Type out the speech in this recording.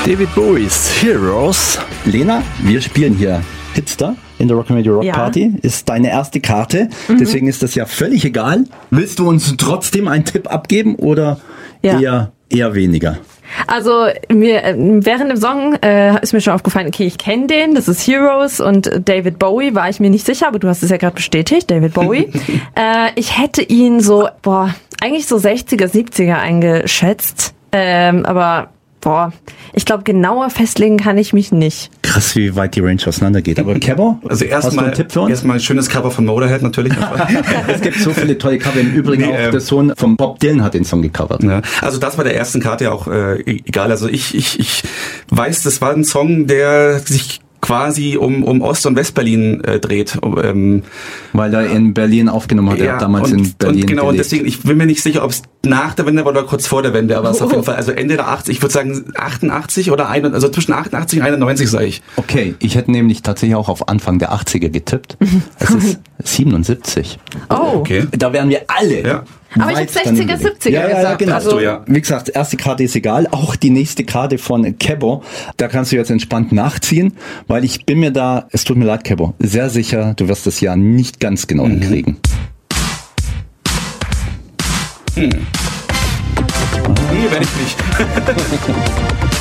David Bowies Heroes. Lena, wir spielen hier Hitster in der Rock'n'Radio Rock Party. Ist deine erste Karte, deswegen ist das ja völlig egal. Willst du uns trotzdem einen Tipp abgeben oder eher weniger? Also während dem Song ist mir schon aufgefallen, okay, ich kenne den, das ist Heroes, und David Bowie war ich mir nicht sicher, aber du hast es ja gerade bestätigt, David Bowie. Ich hätte ihn so, eigentlich so 60er, 70er eingeschätzt, aber ich glaube, genauer festlegen kann ich mich nicht. Krass, wie weit die Range auseinandergeht. Aber Kebo, also erstmal ein schönes Cover von Motorhead natürlich. Es gibt so viele tolle Cover. Im Übrigen auch der Sohn von Bob Dylan hat den Song gecovert. Ja, also das war der ersten Karte ja auch egal. Also ich weiß, das war ein Song, der sich quasi um Ost- und Westberlin dreht. Weil er in Berlin aufgenommen hat, er hat damals in Berlin und gelebt. Deswegen, ich bin mir nicht sicher, ob es nach der Wende war oder kurz vor der Wende, aber es ist auf jeden Fall, also Ende der 80, ich würde sagen 88 oder also zwischen 88 und 91 sage ich. Okay, ich hätte nämlich tatsächlich auch auf Anfang der 80er getippt. Es ist 77. Oh. Okay. Da wären wir alle. Ja. Aber ich habe 60er, 70er ja, gesagt. Genau. Also, wie gesagt, erste Karte ist egal. Auch die nächste Karte von Kebo, da kannst du jetzt entspannt nachziehen, weil ich bin mir da, es tut mir leid, Kebo, sehr sicher, du wirst das ja nicht ganz genau hinkriegen. Nee, werde ich nicht.